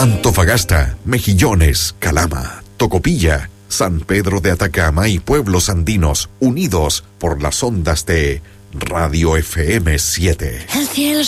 Antofagasta, Mejillones, Calama, Tocopilla, San Pedro de Atacama y pueblos andinos unidos por las ondas de Radio FM 7. El cielo